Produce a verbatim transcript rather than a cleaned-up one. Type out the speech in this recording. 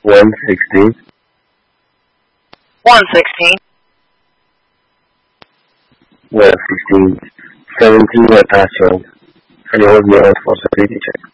one sixty. one sixteen. one sixteen. seventeen attention. Can you hold me on for security check?